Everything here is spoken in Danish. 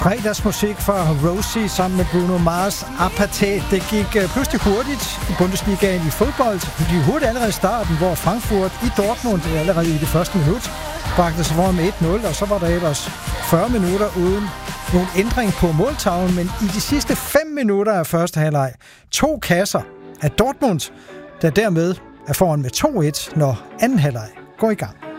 Fredagsmusik fra Rosie sammen med Bruno Mars. Apartheid. Det gik pludselig hurtigt i Bundesligaen i fodbold. Det gik hurtigt allerede i starten, hvor Frankfurt i Dortmund allerede i det første minut bragte sig foran med 1-0, og så var der ellers 40 minutter uden nogen ændring på måltavlen, men i de sidste 5 minutter af første halvleg 2 kasser af Dortmund, der dermed er foran med 2-1, når anden halvleg går i gang.